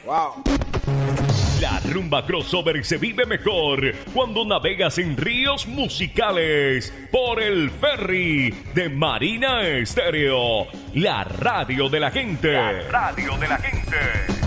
Wow. La rumba crossover se vive mejor cuando navegas en ríos musicales por el ferry de Marina Estéreo, la radio de la gente. La radio de la gente.